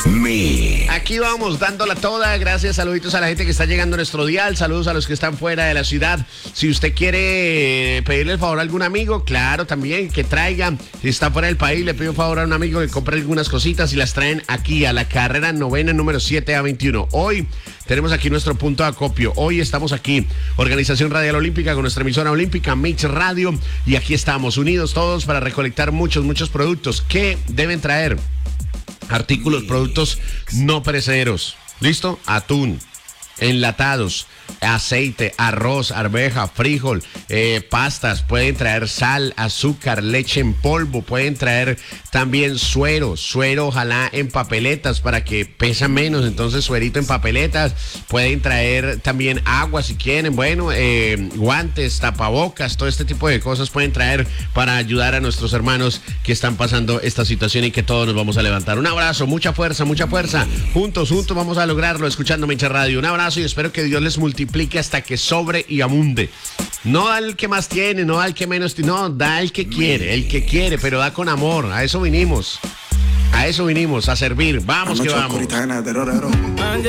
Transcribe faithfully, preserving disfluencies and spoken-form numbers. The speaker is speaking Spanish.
Me. Aquí vamos, dándola toda. Gracias, saluditos a la gente que está llegando a nuestro dial. Saludos a los que están fuera de la ciudad. Si usted quiere pedirle el favor a algún amigo, claro, también que traiga. Si está fuera del país, le pido un favor a un amigo que compre algunas cositas y las traen aquí a la carrera novena, número siete a veintiuno. Hoy tenemos aquí nuestro punto de acopio. Hoy estamos aquí, Organización Radial Olímpica, con nuestra emisora olímpica, Mix Radio. Y aquí estamos, unidos todos para recolectar muchos, muchos productos que deben traer. Artículos, productos no perecederos. ¿Listo? Atún, enlatados, aceite, arroz, arveja, frijol, eh, pastas, pueden traer sal, azúcar, leche en polvo, pueden traer también suero, suero ojalá en papeletas para que pesa menos, entonces suerito en papeletas, pueden traer también agua si quieren, bueno, eh, guantes, tapabocas, todo este tipo de cosas pueden traer para ayudar a nuestros hermanos que están pasando esta situación y que todos nos vamos a levantar. Un abrazo, mucha fuerza, mucha fuerza, juntos, juntos vamos a lograrlo escuchando Mecha Radio. Un abrazo y espero que Dios les multiplique hasta que sobre y abunde. No da el que más tiene, no da el que menos tiene, no, da el que quiere, el que quiere, pero da con amor. A eso vinimos, a eso vinimos, a servir. Vamos que vamos.